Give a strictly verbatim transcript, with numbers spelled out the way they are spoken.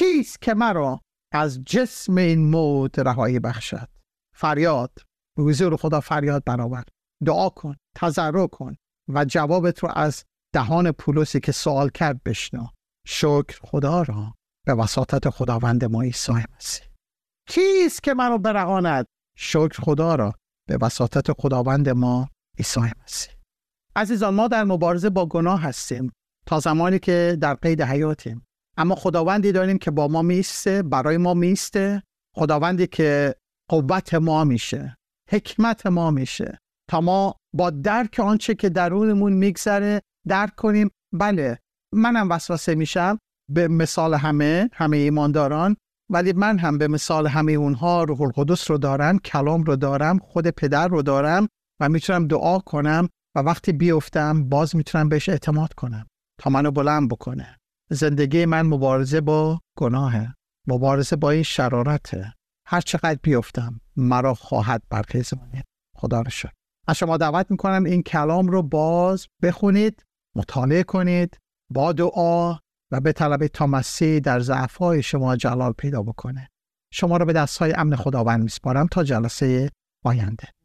کیست که مرا از جسم این موت رهایی بخشد؟ فریاد به حضور خدا فریاد برآور، دعا کن، تضرع کن و جوابت رو از دهان پولسی که سوال کرد بشنو. شکر خدا را به وساطت خداوند ما عیسی مسیح. کیست که منو برهاند؟ شکر خدا را به وساطت خداوند ما عیسی مسیح. عزیزان، ما در مبارزه با گناه هستیم تا زمانی که در قید حیاتیم، اما خداوندی داریم که با ما میسته، برای ما میسته، خداوندی که قوت ما میشه، حکمت ما میشه، تا ما با درک آنچه که درونمون میگذره درک کنیم بله منم وسوسه میشم به مثال همه همه ایمانداران، ولی من هم به مثال همه اونها روح القدس رو دارم، کلام رو دارم، خود پدر رو دارم و میتونم دعا کنم و وقتی بیفتم باز میتونم بهش اعتماد کنم تا منو بلند بکنه. زندگی من مبارزه با گناهه، مبارزه با این شرارته. هر چقدر بیفتم مرا خواهد برخیز منه. خدا رو شکر. از شما دعوت میکنم این کلام رو باز بخونید، مطالعه کنید با دعا و به طلب تا مسیح در ضعف‌های شما جلال پیدا بکنه. شما رو به دست‌های امن خداوند میسپارم تا جلسه آینده.